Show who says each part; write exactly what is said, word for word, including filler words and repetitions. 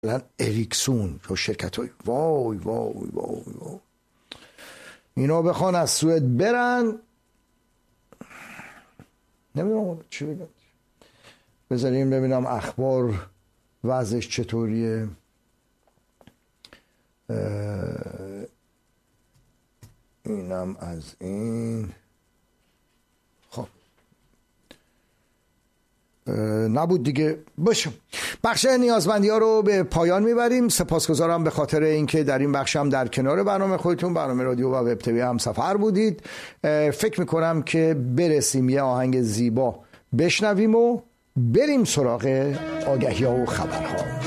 Speaker 1: مثلا اریکسون یا شرکت های وای وای وای وای اینا بخوان از سوئد برن، نمیدونم چی بگم. بذاریم ببینم اخبار وضعش چطوریه. اینم از این. خب نبود دیگه. باشه، بخش نیازمندی ها رو به پایان میبریم. سپاسگزارم به خاطر اینکه در این بخش هم در کنار برنامه خودتون، برنامه رادیو و وب تیوی هم سفر بودید. فکر میکنم که برسیم یه آهنگ زیبا بشنویم و بریم سراغ آگهی ها و خبرها.